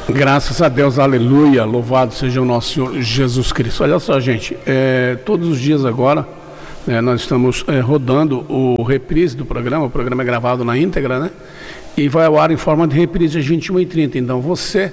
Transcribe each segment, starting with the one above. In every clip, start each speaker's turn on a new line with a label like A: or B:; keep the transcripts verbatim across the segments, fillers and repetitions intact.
A: Graças a Deus, aleluia, louvado seja o nosso Senhor Jesus Cristo. Olha só, gente, é, todos os dias agora, né, nós estamos é, rodando o reprise do programa, o programa é gravado na íntegra, né? E vai ao ar em forma de reprise às vinte e uma e trinta. Então você,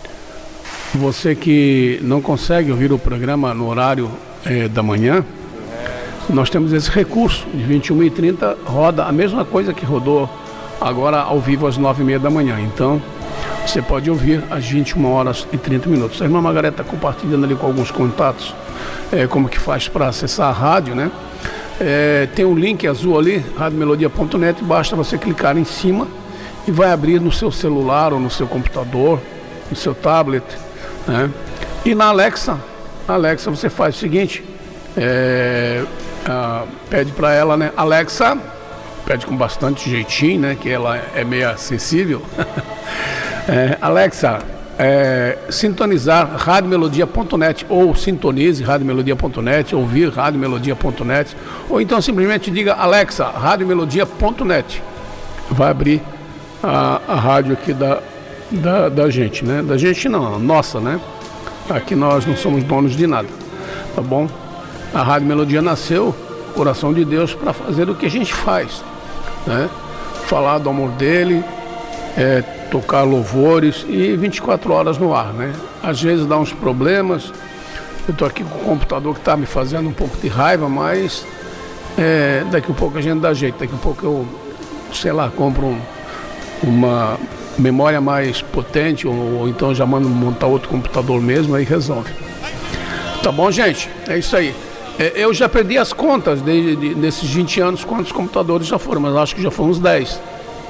A: você que não consegue ouvir o programa no horário é, da manhã, nós temos esse recurso, de vinte e uma e trinta roda a mesma coisa que rodou agora ao vivo às nove e meia da manhã. Então, você pode ouvir às vinte e uma horas e trinta minutos. A irmã Margareta está compartilhando ali com alguns contatos é, como que faz para acessar a rádio, né? É, tem um link azul ali, rádio melodia ponto net, basta você clicar em cima e vai abrir no seu celular ou no seu computador, no seu tablet, né? E na Alexa, na Alexa você faz o seguinte, é, a, pede para ela, né? Alexa, pede com bastante jeitinho, né? Que ela é meio acessível. É, Alexa, é, sintonizar rádio melodia ponto net ou sintonize rádio melodia ponto net, ouvir rádio melodia ponto net, ou então simplesmente diga Alexa, rádio melodia ponto net. Vai abrir a, a rádio aqui da, da, da gente, né? Da gente não, nossa, né? Aqui nós não somos donos de nada, tá bom? A Rádio Melodia nasceu, coração de Deus, para fazer o que a gente faz, né? Falar do amor dele, é, tocar louvores e vinte e quatro horas no ar, né? Às vezes dá uns problemas, eu estou aqui com o computador que está me fazendo um pouco de raiva, mas é, daqui a pouco a gente dá jeito, daqui a pouco eu, sei lá, compro um, uma memória mais potente ou, ou então já mando montar outro computador mesmo, aí resolve. Tá bom, gente? É isso aí. É, eu já perdi as contas de, de, desses vinte anos, quantos computadores já foram, mas acho que já foram uns dez.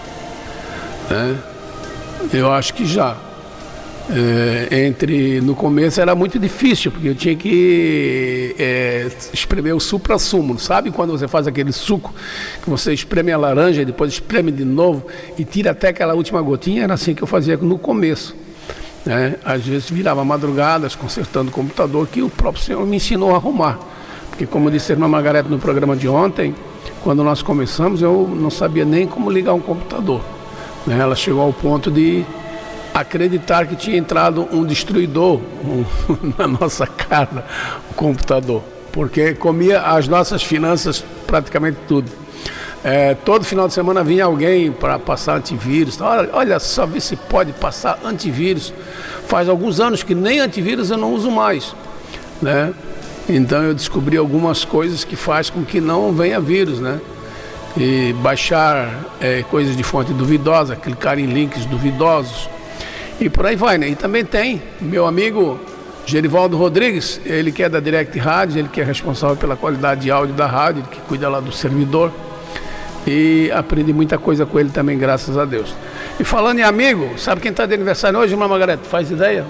A: É. Eu acho que já. É, entre, no começo era muito difícil, porque eu tinha que é, espremer o supra-sumo. Sabe quando você faz aquele suco, que você espreme a laranja e depois espreme de novo e tira até aquela última gotinha? Era assim que eu fazia no começo. É, às vezes virava madrugadas consertando o computador, que o próprio Senhor me ensinou a arrumar. Porque como disse a irmã Margareta no programa de ontem, quando nós começamos eu não sabia nem como ligar um computador. Ela chegou ao ponto de acreditar que tinha entrado um destruidor um, na nossa casa, o computador, porque comia as nossas finanças praticamente tudo. É, todo final de semana vinha alguém para passar antivírus. Olha, olha só, vê se pode passar antivírus. Faz alguns anos que nem antivírus eu não uso mais, né? Então eu descobri algumas coisas que faz com que não venha vírus, né? E baixar é, coisas de fonte duvidosa, clicar em links duvidosos e por aí vai, né? E também tem meu amigo Gerivaldo Rodrigues, ele que é da Direct Rádio, ele que é responsável pela qualidade de áudio da rádio, ele que cuida lá do servidor, e aprendi muita coisa com ele também, graças a Deus. E falando em amigo, sabe quem está de aniversário hoje, irmã Margareta? Faz ideia?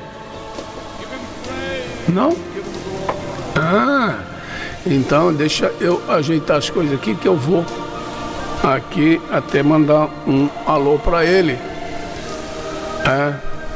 A: Não? Ah, então deixa eu ajeitar as coisas aqui que eu vou aqui até mandar um alô para ele. É.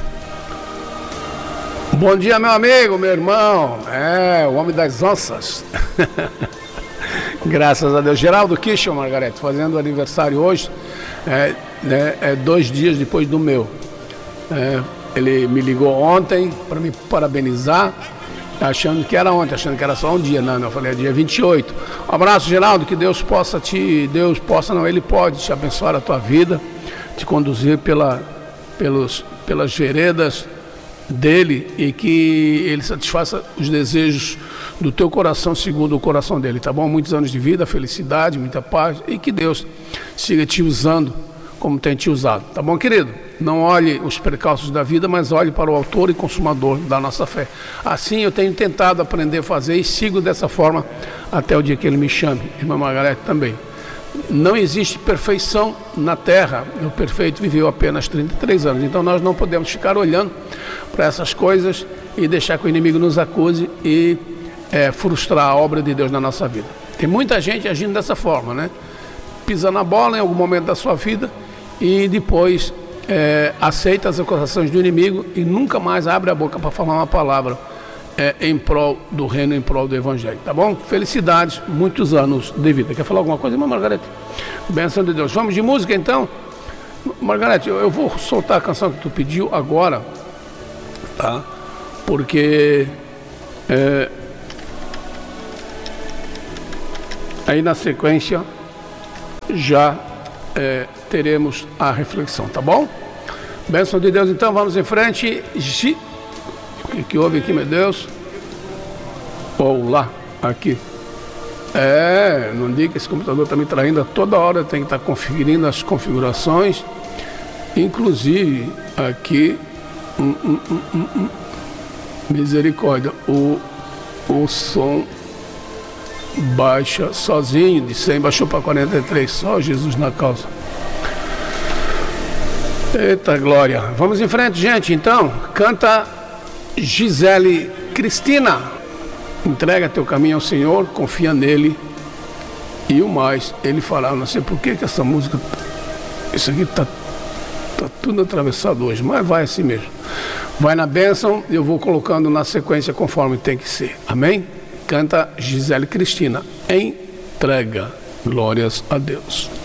A: Bom dia, meu amigo, meu irmão. É, o homem das onças. Graças a Deus. Geraldo Kichel, Margarete, fazendo aniversário hoje, é, né, é dois dias depois do meu. É, ele me ligou ontem para me parabenizar, achando que era ontem, achando que era só um dia. Não, não, eu falei, é dia vinte e oito. Um abraço, Geraldo, que Deus possa te, Deus possa, não, Ele pode te abençoar a tua vida, te conduzir pela, pelos, pelas veredas dele e que Ele satisfaça os desejos do teu coração segundo o coração dele, tá bom? Muitos anos de vida, felicidade, muita paz e que Deus siga te usando como tem te usado, tá bom, querido? Não olhe os percalços da vida, mas olhe para o autor e consumador da nossa fé. Assim eu tenho tentado aprender a fazer e sigo dessa forma até o dia que Ele me chame. Irmã Margarete também. Não existe perfeição na terra. O perfeito viveu apenas trinta e três anos. Então nós não podemos ficar olhando para essas coisas e deixar que o inimigo nos acuse e é, frustrar a obra de Deus na nossa vida. Tem muita gente agindo dessa forma, né? Pisa na bola em algum momento da sua vida e depois é, aceita as acusações do inimigo e nunca mais abre a boca para falar uma palavra é, em prol do reino, em prol do evangelho, tá bom? Felicidades, muitos anos de vida. Quer falar alguma coisa, irmã Margarete? Benção de Deus. Vamos de música então? Margarete, eu, eu vou soltar a canção que tu pediu agora, tá? Porque é, aí na sequência já é, teremos a reflexão, tá bom? Bênção de Deus, então vamos em frente. Gi... O que, que houve aqui, meu Deus? Ou lá, aqui. É, não diga que esse computador está me traindo a toda hora, tem que estar conferindo as configurações. Inclusive, aqui, hum, hum, hum, hum, hum, misericórdia, o, o som baixa sozinho, de cem baixou para quarenta e três, só Jesus na causa. Eita glória, vamos em frente, gente. Então, canta Gisele Cristina. Entrega teu caminho ao Senhor, confia nele e o mais ele fará. Eu não sei por que que essa música, isso aqui tá, tá tudo atravessado hoje, mas vai assim mesmo. Vai na bênção, eu vou colocando na sequência conforme tem que ser. Amém? Canta Gisele Cristina. Entrega. Glórias a Deus.